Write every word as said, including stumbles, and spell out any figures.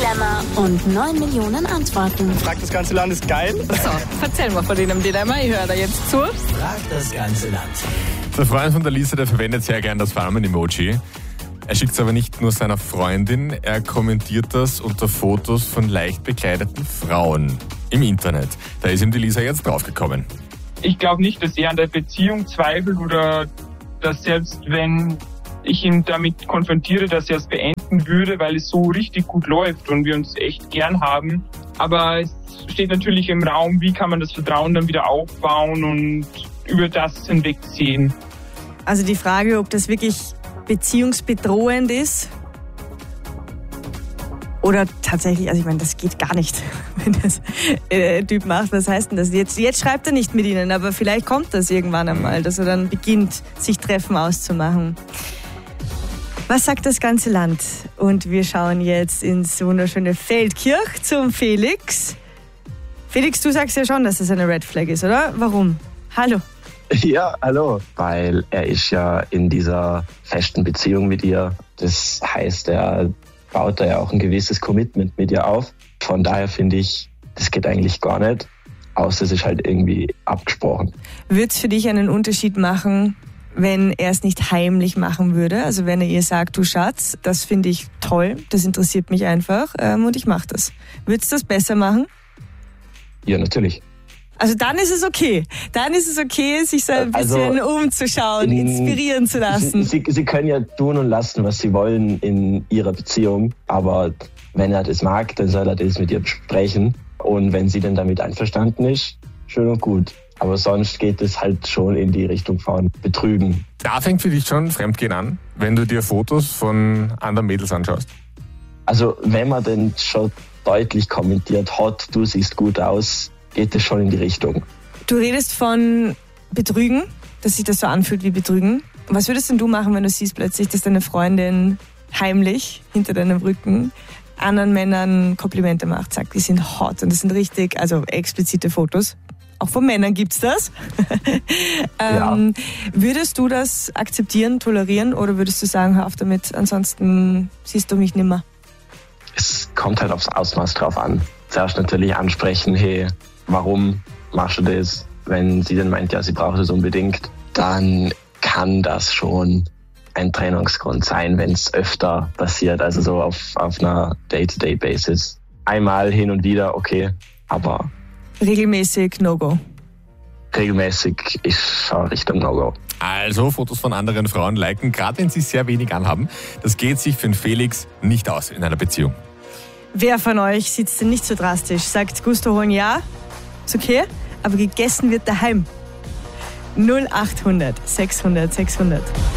Dilemma und neun Millionen Antworten. Frag das ganze Land ist geil. So, erzähl mal von dem Dilemma, ich höre da jetzt zu. Frag das ganze Land. Der Freund von der Lisa, der verwendet sehr gern das Farmen-Emoji. Er schickt es aber nicht nur seiner Freundin, er kommentiert das unter Fotos von leicht bekleideten Frauen im Internet. Da ist ihm die Lisa jetzt draufgekommen. Ich glaube nicht, dass er an der Beziehung zweifelt oder dass selbst wenn ich ihn damit konfrontiere, dass er es beenden würde, weil es so richtig gut läuft und wir uns echt gern haben. Aber es steht natürlich im Raum, wie kann man das Vertrauen dann wieder aufbauen und über das hinwegsehen. Also die Frage, ob das wirklich beziehungsbedrohend ist oder tatsächlich, also ich meine, das geht gar nicht, wenn das äh, Typ macht. Was heißt denn das? Jetzt, jetzt schreibt er nicht mit ihnen, aber vielleicht kommt das irgendwann einmal, dass er dann beginnt, sich Treffen auszumachen. Was sagt das ganze Land? Und wir schauen jetzt ins wunderschöne Feldkirch zum Felix. Felix, du sagst ja schon, dass das eine Red Flag ist, oder? Warum? Hallo. Ja, hallo. Weil er ist ja in dieser festen Beziehung mit ihr. Das heißt, er baut da ja auch ein gewisses Commitment mit ihr auf. Von daher finde ich, das geht eigentlich gar nicht. Außer es ist halt irgendwie abgesprochen. Würde es für dich einen Unterschied machen, wenn er es nicht heimlich machen würde? Also wenn er ihr sagt, du Schatz, das finde ich toll, das interessiert mich einfach ähm, und ich mache das. Würdest du das besser machen? Ja, natürlich. Also dann ist es okay. Dann ist es okay, sich so ein bisschen also, umzuschauen, in, inspirieren zu lassen. Sie, sie, sie können ja tun und lassen, was sie wollen in ihrer Beziehung. Aber wenn er das mag, dann soll er das mit ihr besprechen. Und wenn sie dann damit einverstanden ist, schön und gut. Aber sonst geht es halt schon in die Richtung von Betrügen. Da fängt für dich schon Fremdgehen an, wenn du dir Fotos von anderen Mädels anschaust? Also wenn man denn schon deutlich kommentiert hat, du siehst gut aus, geht es schon in die Richtung. Du redest von Betrügen, dass sich das so anfühlt wie Betrügen. Was würdest denn du machen, wenn du siehst plötzlich, dass deine Freundin heimlich hinter deinem Rücken anderen Männern Komplimente macht, sagt, die sind hot und das sind richtig, also explizite Fotos. Auch von Männern gibt's das. ähm, ja. Würdest du das akzeptieren, tolerieren oder würdest du sagen, hör auf damit, ansonsten siehst du mich nimmer? Es kommt halt aufs Ausmaß drauf an. Zuerst natürlich ansprechen, hey, warum machst du das? Wenn sie dann meint, ja, sie braucht es unbedingt, dann kann das schon ein Trennungsgrund sein, wenn es öfter passiert, also so auf, auf einer Day-to-Day-Basis. Einmal hin und wieder, okay, aber regelmäßig No-Go. Regelmäßig ist schon Richtung No-Go. Also Fotos von anderen Frauen liken, gerade wenn sie sehr wenig anhaben. Das geht sich für den Felix nicht aus in einer Beziehung. Wer von euch sieht es denn nicht so drastisch? Sagt Gusto holen ja, ist okay, aber gegessen wird daheim. null acht hundert sechshundert sechshundert.